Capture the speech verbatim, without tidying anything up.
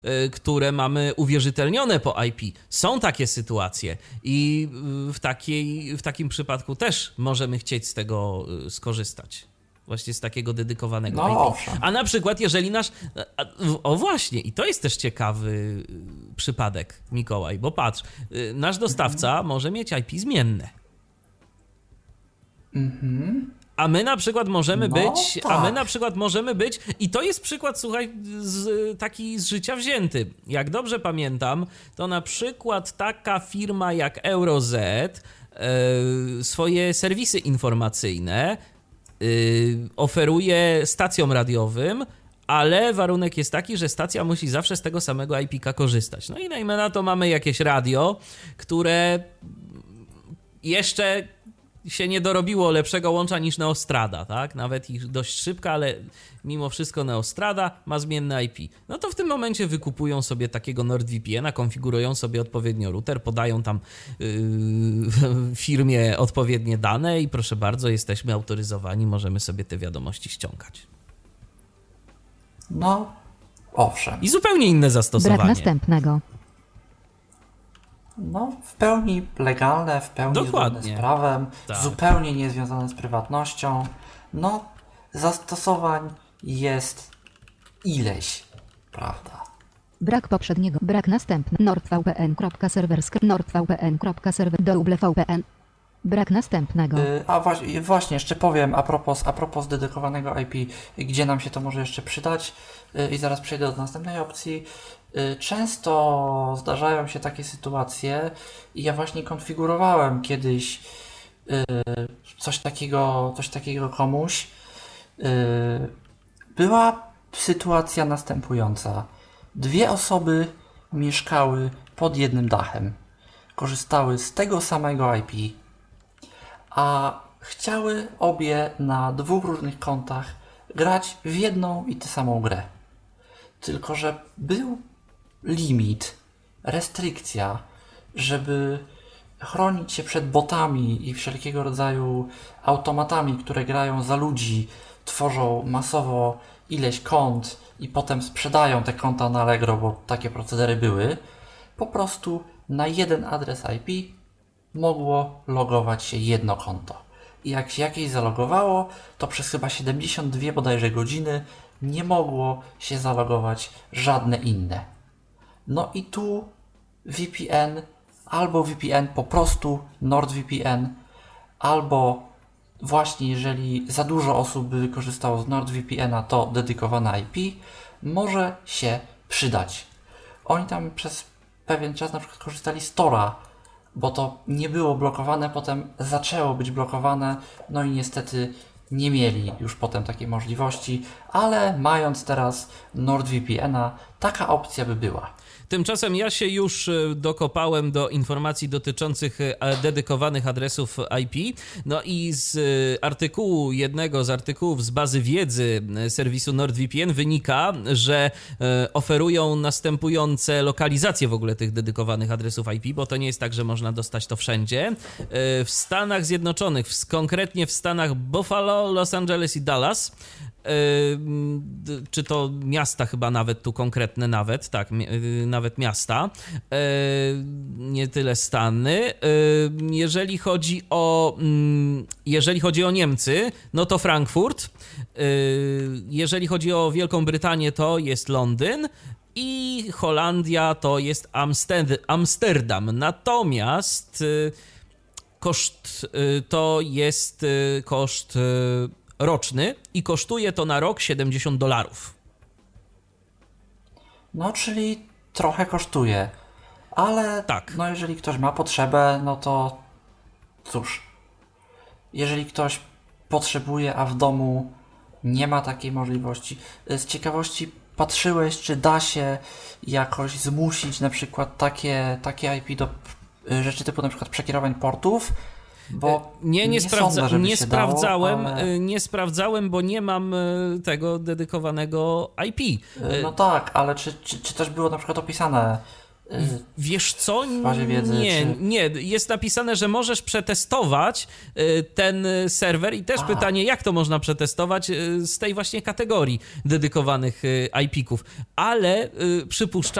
które mamy uwierzytelnione po I P. Są takie sytuacje i w, takiej, w takim przypadku też możemy chcieć z tego skorzystać. Właśnie z takiego dedykowanego no, I P. Owszem. A na przykład jeżeli nasz... O właśnie, i to jest też ciekawy przypadek, Mikołaj, bo patrz, nasz dostawca mhm. może mieć I P zmienne. Mhm. A my na przykład możemy no, być, tak. a my na przykład możemy być, i to jest przykład, słuchaj, z, taki z życia wzięty. Jak dobrze pamiętam, to na przykład taka firma jak Euroz e, swoje serwisy informacyjne e, oferuje stacjom radiowym, ale warunek jest taki, że stacja musi zawsze z tego samego I P ka korzystać. No i dajmy na to mamy jakieś radio, które jeszcze się nie dorobiło lepszego łącza niż Neostrada, tak? Nawet ich dość szybka, ale mimo wszystko Neostrada ma zmienne I P. No to w tym momencie wykupują sobie takiego NordVPN-a, konfigurują sobie odpowiednio router, podają tam yy, firmie odpowiednie dane i proszę bardzo, jesteśmy autoryzowani, możemy sobie te wiadomości ściągać. No, owszem. I zupełnie inne zastosowanie. Brak następnego. No, w pełni legalne, w pełni Dokładnie. zgodne z prawem, tak. zupełnie niezwiązane z prywatnością. No, zastosowań jest ileś, prawda? Brak poprzedniego. Brak następny. nordvpn.serwersk. nordvpn.serwer. doublevpn. Brak następnego. Yy, a właśnie, właśnie, jeszcze powiem a propos, a propos dedykowanego I P, gdzie nam się to może jeszcze przydać yy, i zaraz przejdę do następnej opcji. Yy, często zdarzają się takie sytuacje i ja właśnie konfigurowałem kiedyś yy, coś takiego, coś takiego komuś. Yy, była sytuacja następująca. Dwie osoby mieszkały pod jednym dachem. Korzystały z tego samego I P, a chciały obie na dwóch różnych kontach grać w jedną i tę samą grę. Tylko że był limit, restrykcja, żeby chronić się przed botami i wszelkiego rodzaju automatami, które grają za ludzi, tworzą masowo ileś kont i potem sprzedają te konta na Allegro, bo takie procedery były. Po prostu na jeden adres I P mogło logować się jedno konto. I jak się jakieś zalogowało, to przez chyba siedemdziesiąt dwie bodajże godziny nie mogło się zalogować żadne inne. No i tu V P N, albo V P N po prostu NordVPN, albo właśnie jeżeli za dużo osób by wykorzystało z NordVPN-a to dedykowane I P, może się przydać. Oni tam przez pewien czas na przykład korzystali z Tora, bo to nie było blokowane, potem zaczęło być blokowane, no i niestety nie mieli już potem takiej możliwości, ale mając teraz NordVPN-a, taka opcja by była. Tymczasem ja się już dokopałem do informacji dotyczących dedykowanych adresów I P. No i z artykułu, jednego z artykułów z bazy wiedzy serwisu NordVPN wynika, że oferują następujące lokalizacje w ogóle tych dedykowanych adresów I P, bo to nie jest tak, że można dostać to wszędzie. W Stanach Zjednoczonych, konkretnie w Stanach Buffalo, Los Angeles i Dallas, Yy, czy to miasta chyba nawet tu konkretne nawet, tak, mi, yy, nawet miasta, yy, nie tyle Stany. Yy, jeżeli chodzi o yy, jeżeli chodzi o Niemcy, no to Frankfurt. Yy, jeżeli chodzi o Wielką Brytanię, to jest Londyn. I Holandia to jest Amster- Amsterdam. Natomiast yy, koszt yy, to jest yy, koszt yy, roczny i kosztuje to na rok siedemdziesiąt dolarów. No, czyli trochę kosztuje, ale tak. No jeżeli ktoś ma potrzebę, no to cóż, jeżeli ktoś potrzebuje, a w domu nie ma takiej możliwości. Z ciekawości patrzyłeś, czy da się jakoś zmusić na przykład takie, takie I P do rzeczy typu na przykład przekierowań portów? Bo nie, nie, nie, sprawdza, sądzę, nie sprawdzałem, dało, ale... nie sprawdzałem, bo nie mam tego dedykowanego I P. No tak, ale czy, czy, czy też było na przykład opisane, Wiesz co? w bazie wiedzy? Nie, czy... nie. Jest napisane, że możesz przetestować ten serwer i też A. pytanie, jak to można przetestować z tej właśnie kategorii dedykowanych I P ków. Ale przypuszczam,